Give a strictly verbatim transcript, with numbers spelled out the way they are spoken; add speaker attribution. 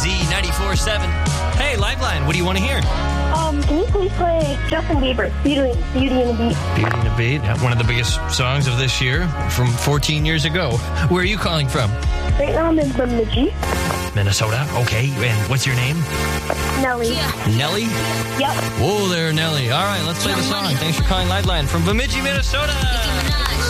Speaker 1: Z ninety-four point seven. Hey, Liveline, what do you want to hear?
Speaker 2: Um, can you please play Justin Bieber, Beauty, Beauty and the Beat?
Speaker 1: Beauty and the Beat, one of the biggest songs of this year from fourteen years ago. Where are you calling from?
Speaker 2: Right now I'm in Bemidji.
Speaker 1: Minnesota. Okay, and what's your name?
Speaker 2: Nelly.
Speaker 1: Nelly?
Speaker 2: Yep.
Speaker 1: Whoa there, Nelly. All right, let's play the song. Thanks for calling Liveline from Bemidji, Minnesota.